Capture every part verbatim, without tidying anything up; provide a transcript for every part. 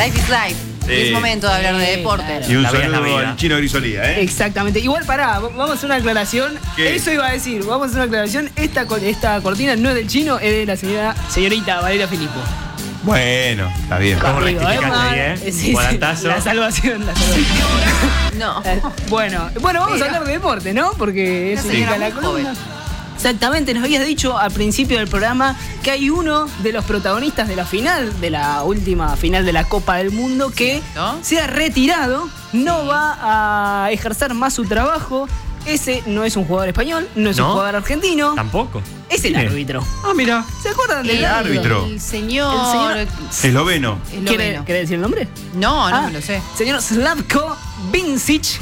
Life is life. Eh, es momento de hablar de deporte. claro. Y un La vida es la saludo vida. al Chino Grisolía, ¿eh? Exactamente. Igual pará, vamos a hacer una aclaración. ¿Qué? Eso iba a decir, vamos a hacer una aclaración. Esta, co- esta cortina no es del Chino, es de la señora, señorita Valeria Filippo. Bueno, está bien. ¿Cómo Digo, rectificaste Emma, ahí, eh? sí, sí, Volantazo. la salvación, la salvación. No. Eh, Bueno, bueno, vamos Mira. a hablar de deporte, ¿no? Porque eso Una señora indica la muy columna. joven. Exactamente, nos habías dicho al principio del programa que hay uno de los protagonistas de la final, de la última final de la Copa del Mundo, que ¿No? se ha retirado, no va a ejercer más su trabajo. Ese no es un jugador español, no es un ¿No? jugador argentino, Tampoco. es el ¿Quién es? árbitro. Ah, mira. ¿Se acuerdan del El árbitro. El señor. El Esloveno. ¿Quiere, esloveno. ¿Quiere decir el nombre? No, no Ah, me lo sé. Señor Slavko Vincic.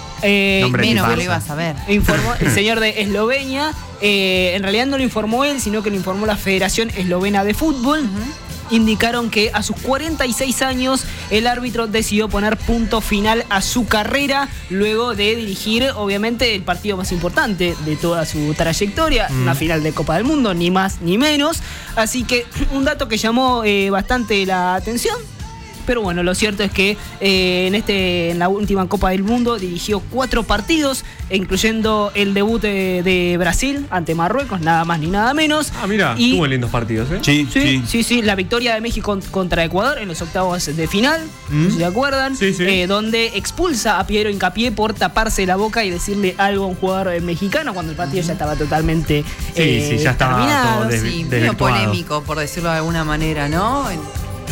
Eh, Nombre Menos Farsa. que lo iba a saber. informó el señor de Eslovenia. Eh, en realidad no lo informó él, sino que lo informó la Federación Eslovena de Fútbol. Indicaron que a sus cuarenta y seis años el árbitro decidió poner punto final a su carrera luego de dirigir obviamente el partido más importante de toda su trayectoria, una final de Copa del Mundo, ni más ni menos. Así que un dato que llamó eh, bastante la atención. Pero bueno, lo cierto es que eh, en este en la última Copa del Mundo dirigió cuatro partidos, incluyendo el debut de, de Brasil ante Marruecos, nada más ni nada menos. Ah, mira, Y- tuvo lindos partidos, ¿eh? Sí, Sí, sí. sí, sí, la victoria de México contra Ecuador en los octavos de final, Mm. ¿se acuerdan? Sí, sí. Eh, donde expulsa a Piero Hincapié por taparse la boca y decirle algo a un jugador eh, mexicano cuando el partido ya estaba totalmente Sí, eh, sí, ya estaba terminado. todo des- Sí, medio desvirtuado. polémico, por decirlo de alguna manera, ¿no? En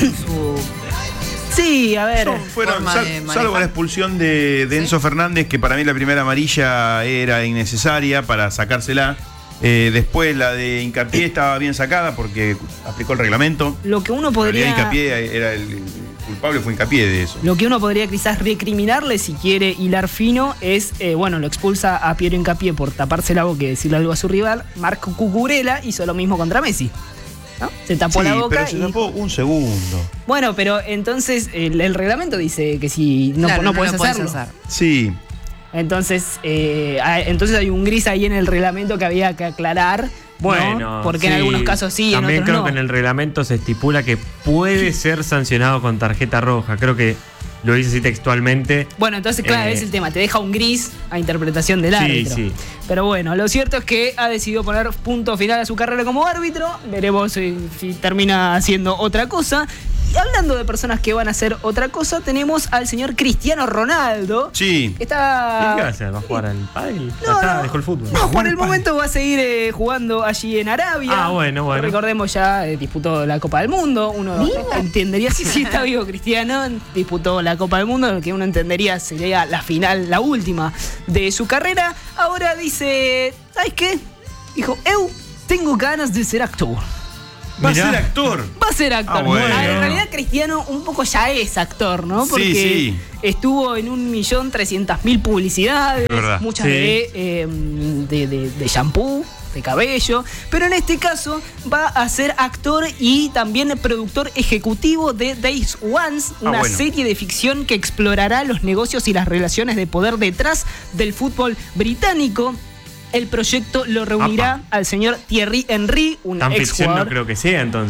su Sí, a ver. Son- fueron, forma sal- de manejar. salvo la expulsión de, de Sí. Enzo Fernández, que para mí la primera amarilla era innecesaria para sacársela. Eh, después la de Hincapié estaba bien sacada porque aplicó el reglamento. Lo que uno En realidad podría. Hincapié era el, el culpable, fue Hincapié de eso. Lo que uno podría quizás recriminarle si quiere hilar fino es, eh, bueno, lo expulsa a Piero Hincapié por taparse la boca y decirle algo a su rival. Marco Cucurella hizo lo mismo contra Messi, ¿no? Se tapó Sí, la boca pero se y tapó un segundo. bueno, pero entonces el, el reglamento dice que si no, Claro, no, lo puedes podés hacerlo. hacer. Sí. Entonces, eh, hay- entonces hay un gris ahí en el reglamento que había que aclarar. ¿no? Bueno, Porque en sí. algunos casos sí, en También otros creo no. que en el reglamento se estipula que puede ser sancionado con tarjeta roja. Creo que lo dice así textualmente. Bueno, entonces, claro, Eh, es el tema. Te deja un gris a interpretación del Sí, árbitro. sí. Pero bueno, lo cierto es que ha decidido poner punto final a su carrera como árbitro. Veremos si, si termina haciendo otra cosa. Y hablando de personas que van a hacer otra cosa, tenemos al señor Cristiano Ronaldo. Sí. Que ¿Y qué va a está. hacer? ¿Va a jugar al pádel? Ya No, está, no. dejó el fútbol. No, por el momento va a seguir eh, jugando allí en Arabia. Ah, bueno, bueno. Recordemos ya, eh, disputó la Copa del Mundo. Uno entendería, sí, sí, está vivo Cristiano. Disputó la Copa del Mundo, lo que uno entendería sería la final, la última de su carrera. Ahora dice, ¿sabes qué? Dijo, eu tengo ganas de ser actor. Va Mirá. a ser actor. Va a ser actor. Ah, bueno. Ah, en realidad Cristiano un poco ya es actor, ¿no? Sí, Porque sí. estuvo en un millón trescientas mil publicidades, Es verdad. muchas Sí. de, eh, de, de, de shampoo, de cabello, pero en este caso va a ser actor y también productor ejecutivo de Days Once, Ah, una bueno. serie de ficción que explorará los negocios y las relaciones de poder detrás del fútbol británico. El proyecto lo reunirá Apa. al señor Thierry Henry, un Tan ex ficción no jugador. creo que sea, entonces.